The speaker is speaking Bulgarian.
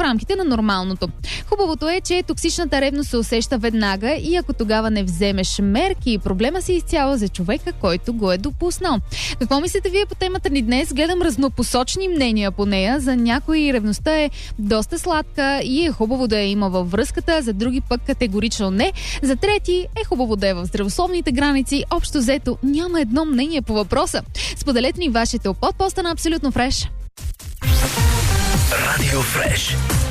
рамките на нормалното. Хубавото е, че токсичната ревност се усеща веднага и ако тогава не вземеш мерки, проблема си изцяло за човека, който го е допуснал. Какво мислите вие по темата ни днес? Гледам разнопосочни мнения по нея. За някои ревността е доста сладка и е хубаво да я има във връзката, за други пък категорично не. За трети е хубаво да е в здравословните граници. Общо взето няма едно мнение по въпроса. Споделете ни вашите под поста на Абсолютно Фреш. Радио Фреш.